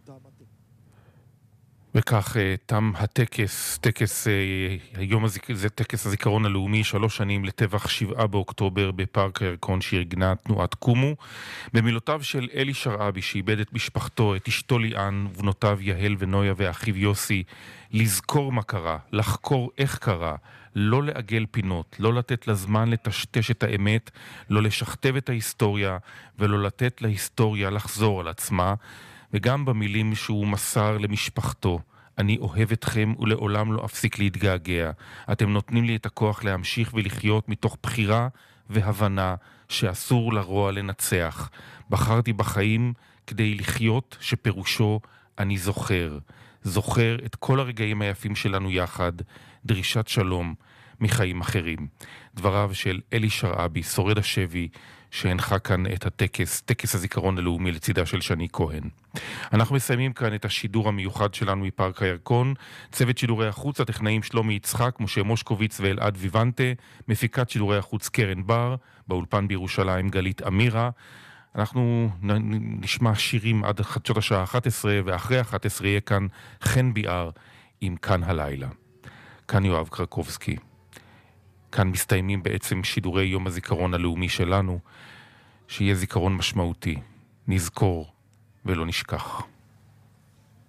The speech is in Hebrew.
וכך תם הטקס, זה טקס הזיכרון הלאומי, 3 שנים לטבח 7 באוקטובר בפארק הירקון שארגנה תנועת קומו. במילותיו של אלי שרעבי שאיבד את משפחתו, את אשתו ליאן, ובנותיו יהל ונויה ואחיו יוסי, לזכור מה קרה, לחקור איך קרה, לא לעגל פינות, לא לתת לזמן לטשטש את האמת, לא לשכתב את ההיסטוריה ולא לתת להיסטוריה לחזור על עצמה. וגם במילים שהוא מסר למשפחתו, אני אוהב אתכם ולעולם לא אפסיק להתגעגע. אתם נותנים לי את הכוח להמשיך ולחיות מתוך בחירה והבנה שאסור לרוע לנצח. בחרתי בחיים כדי לחיות שפירושו אני זוכר. זוכר את כל הרגעים היפים שלנו יחד, דרישת שלום מחיים אחרים. דבריו של אלי שרעבי, שורד השבי, שהנחה כאן את הטקס, טקס הזיכרון הלאומי לצידה של שני כהן. אנחנו מסיימים כאן את השידור המיוחד שלנו מפארק הירקון. צוות שידורי החוץ, הטכנאים שלומי יצחק, משה מושקוביץ ואלעד ויבנטה, מפיקת שידורי החוץ קרן בר, באולפן בירושלים גלית אמירה. אנחנו נשמע שירים עד חדשות השעה 11, ואחרי 11 יהיה כאן חן ביאר עם כאן הלילה. כאן יואב קרקובסקי. כאן מסתיימים בעצם שידורי יום הזיכרון הלאומי שלנו, שיהיה זיכרון משמעותי, נזכור ולא נשכח.